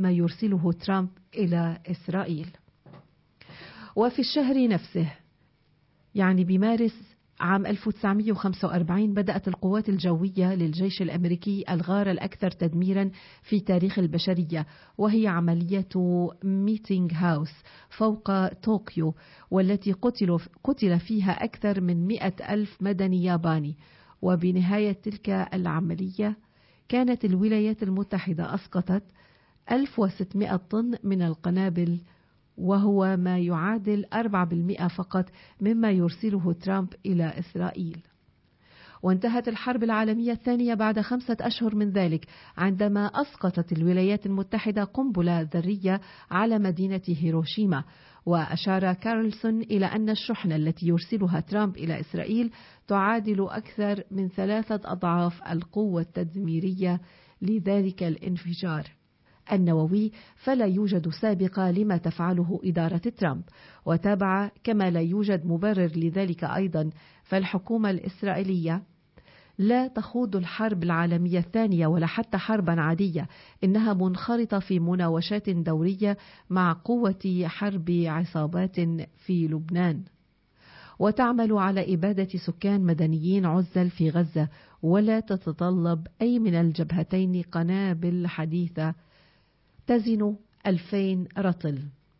ما يرسله ترامب إلى إسرائيل. وفي الشهر نفسه يعني بمارس عام 1945 بدأت القوات الجوية للجيش الأمريكي الغارة الأكثر تدميرا في تاريخ البشرية، وهي عملية ميتينغ هاوس فوق طوكيو، والتي قتل فيها أكثر من 100,000 مدني ياباني. وبنهاية تلك العملية كانت الولايات المتحدة أسقطت 1600 طن من القنابل، وهو ما يعادل 4% فقط مما يرسله ترامب إلى إسرائيل. وانتهت الحرب العالمية الثانية بعد 5 أشهر من ذلك، عندما أسقطت الولايات المتحدة قنبلة ذرية على مدينة هيروشيما. وأشار كارلسون إلى أن الشحنة التي يرسلها ترامب إلى إسرائيل تعادل أكثر من 3 أضعاف القوة التدميرية لذلك الانفجار النووي، فلا يوجد سابقة لما تفعله إدارة ترامب. وتابع: كما لا يوجد مبرر لذلك أيضا، فالحكومة الإسرائيلية لا تخوض الحرب العالمية الثانية ولا حتى حربا عادية، إنها منخرطة في مناوشات دورية مع قوة حرب عصابات في لبنان، وتعمل على إبادة سكان مدنيين عزل في غزة، ولا تتطلب أي من الجبهتين قنابل حديثة تزن 2000 رطل.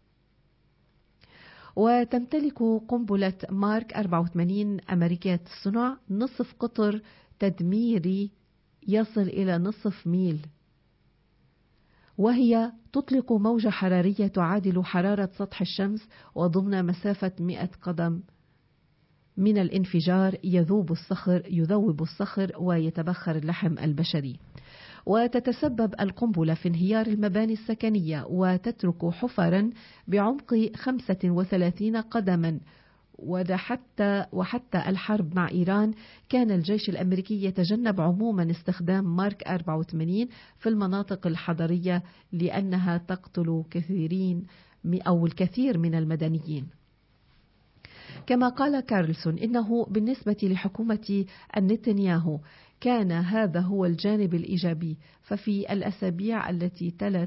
وتمتلك قنبلة مارك 84 أمريكية الصنع نصف قطر تدميري يصل إلى نصف ميل، وهي تطلق موجة حرارية تعادل حرارة سطح الشمس، وضمن مسافة 100 قدم من الانفجار يذوب الصخر ويتبخر اللحم البشري. وتتسبب القنبلة في انهيار المباني السكنية، وتترك حفرا بعمق 35 قدما. وحتى الحرب مع إيران كان الجيش الأمريكي يتجنب عموما استخدام مارك 84 في المناطق الحضرية، لأنها تقتل الكثير من المدنيين. كما قال كارلسون إنه بالنسبة لحكومة نتنياهو كان هذا هو الجانب الإيجابي، ففي الأسابيع التي تلت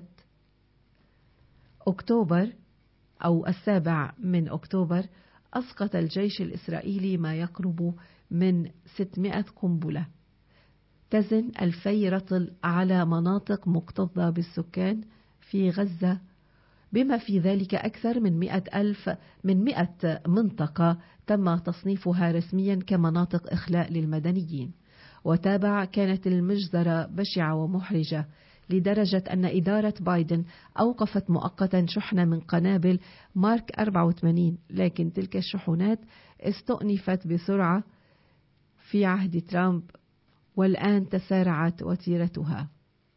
أكتوبر أو 7 أكتوبر أسقط الجيش الإسرائيلي ما يقرب من 600 قنبلة تزن 2000 رطل على مناطق مكتظة بالسكان في غزة، بما في ذلك أكثر من 100 منطقة تم تصنيفها رسميا كمناطق إخلاء للمدنيين. وتابع: كانت المجزرة بشعة ومحرجة لدرجة أن إدارة بايدن أوقفت مؤقتا شحنة من قنابل مارك 84، لكن تلك الشحنات استؤنفت بسرعة في عهد ترامب، والآن تسارعت وتيرتها.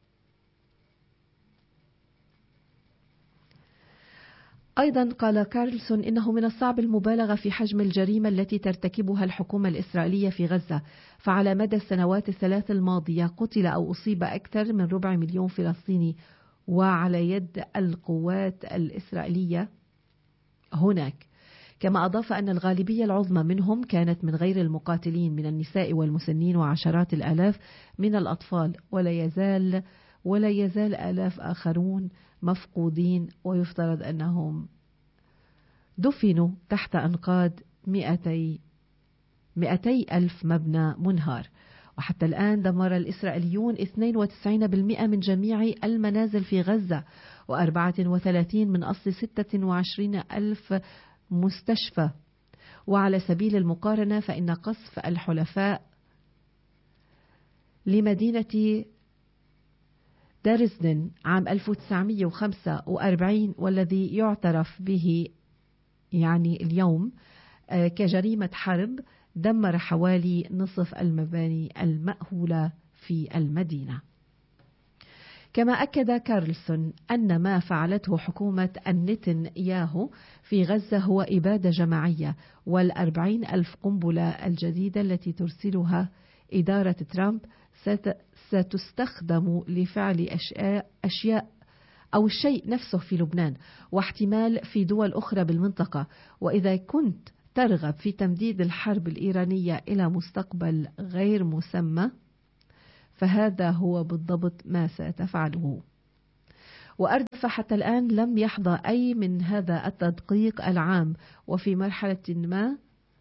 أيضا قال كارلسون إنه من الصعب المبالغة في حجم الجريمة التي ترتكبها الحكومة الإسرائيلية في غزة، فعلى مدى السنوات الثلاث الماضية قتل أو أصيب أكثر من 250,000 فلسطيني وعلى يد القوات الإسرائيلية هناك. كما أضاف أن الغالبية العظمى منهم كانت من غير المقاتلين، من النساء والمسنين وعشرات الآلاف من الأطفال، ولا يزال آلاف آخرون مفقودين، ويفترض أنهم دفنوا تحت أنقاض 200,000 مبنى منهار. وحتى الآن دمر الإسرائيليون 92% من جميع المنازل في غزة، و34 من أصل 26,000 مستشفى. وعلى سبيل المقارنة فإن قصف الحلفاء لمدينة درزدن عام 1945 والذي يعترف به يعني اليوم كجريمة حرب دمر حوالي نصف المباني المأهولة في المدينة. كما أكد كارلسون أن ما فعلته حكومة نتنياهو في غزة هو إبادة جماعية، وال40,000 قنبلة الجديدة التي ترسلها إدارة ترامب ستستخدم لفعل أشياء أو الشيء نفسه في لبنان، واحتمال في دول أخرى بالمنطقة. وإذا كنت ترغب في تمديد الحرب الإيرانية إلى مستقبل غير مسمى، فهذا هو بالضبط ما ستفعله. وأردف حتى الآن لم يحظى أي من هذا التدقيق العام، وفي مرحلة ما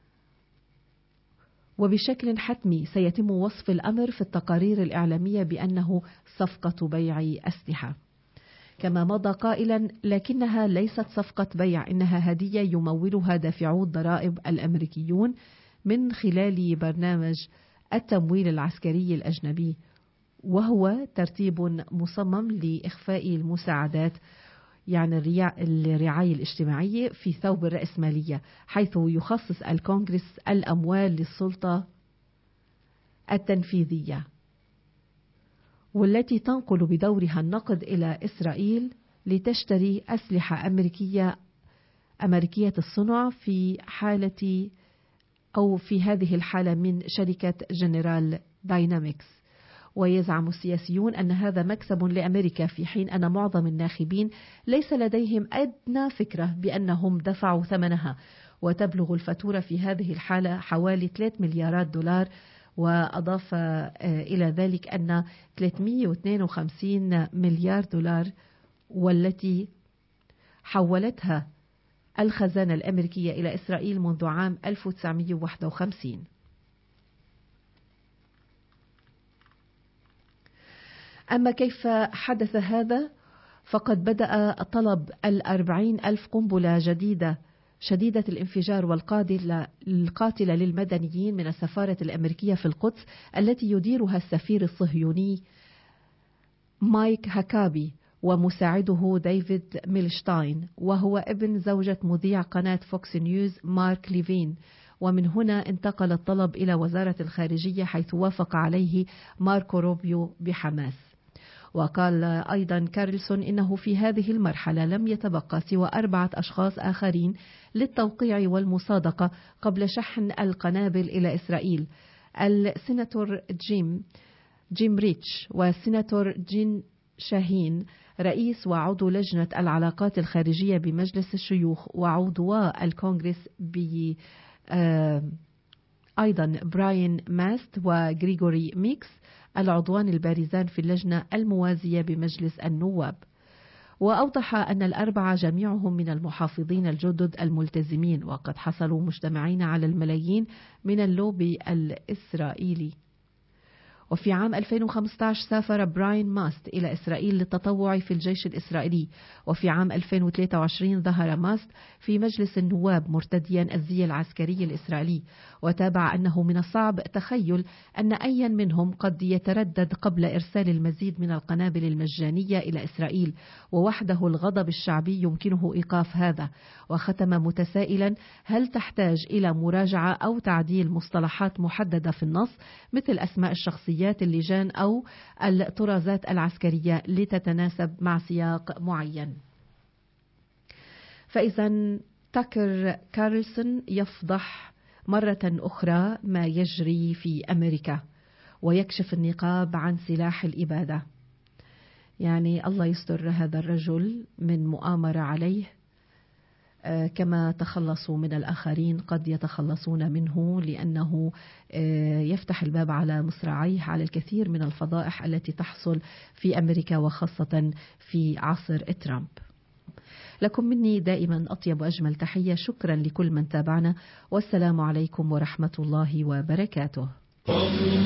وبشكل حتمي سيتم وصف الأمر في التقارير الإعلامية بأنه صفقة بيع أسلحة. كما مضى قائلا: لكنها ليست صفقة بيع، إنها هدية يمولها دافعو الضرائب الأمريكيون من خلال برنامج التمويل العسكري الأجنبي، وهو ترتيب مصمم لإخفاء المساعدات، يعني الرعاية الاجتماعية في ثوب الرأسمالية، حيث يخصص الكونغرس الأموال للسلطة التنفيذية، والتي تنقل بدورها النقد إلى إسرائيل لتشتري أسلحة أمريكية الصنع في هذه الحالة من شركة جنرال داينامكس. ويزعم السياسيون أن هذا مكسب لأمريكا، في حين أن معظم الناخبين ليس لديهم أدنى فكرة بأنهم دفعوا ثمنها، وتبلغ الفاتورة في هذه الحالة حوالي 3 مليارات دولار. وأضاف إلى ذلك أن 352 مليار دولار والتي حولتها الخزانة الأمريكية إلى إسرائيل منذ عام 1951. أما كيف حدث هذا؟ فقد بدأ طلب 40,000 قنبلة جديدة شديدة الانفجار والقاتلة للمدنيين من السفارة الأمريكية في القدس، التي يديرها السفير الصهيوني مايك هاكابي ومساعده ديفيد ميلشتاين، وهو ابن زوجة مذيع قناة فوكس نيوز مارك ليفين. ومن هنا انتقل الطلب إلى وزارة الخارجية، حيث وافق عليه ماركو روبيو بحماس. وقال أيضا كارلسون إنه في هذه المرحلة لم يتبقى سوى 4 أشخاص آخرين للتوقيع والمصادقة قبل شحن القنابل إلى إسرائيل: السيناتور جيم ريتش، والسيناتور جين شاهين رئيس وعضو لجنة العلاقات الخارجية بمجلس الشيوخ، وعضوا الكونغرس أيضا براين ماست وغريغوري ميكس، العضوان البارزان في اللجنة الموازية بمجلس النواب. وأوضح أن ال4 جميعهم من المحافظين الجدد الملتزمين، وقد حصلوا مجتمعين على الملايين من اللوبي الإسرائيلي. وفي عام 2015 سافر براين ماست إلى إسرائيل للتطوع في الجيش الإسرائيلي. وفي عام 2023 ظهر ماست في مجلس النواب مرتديا الزي العسكري الإسرائيلي، وتابع أنه من الصعب تخيل أن أي منهم قد يتردد قبل إرسال المزيد من القنابل المجانية إلى إسرائيل، ووحده الغضب الشعبي يمكنه إيقاف هذا. وختم متسائلا: هل تحتاج إلى مراجعة أو تعديل مصطلحات محددة في النص، مثل أسماء الشخصيات، اللجان أو الطرازات العسكرية، لتتناسب مع سياق معين؟ فإذا تاكر كارلسون يفضح مرة أخرى ما يجري في أمريكا، ويكشف النقاب عن سلاح الإبادة. يعني الله يستر هذا الرجل من مؤامرة عليه، كما تخلصوا من الآخرين قد يتخلصون منه، لأنه يفتح الباب على مصراعيه على الكثير من الفضائح التي تحصل في أمريكا، وخاصة في عصر ترامب. لكم مني دائما أطيب وأجمل تحية. شكرا لكل من تابعنا، والسلام عليكم ورحمة الله وبركاته.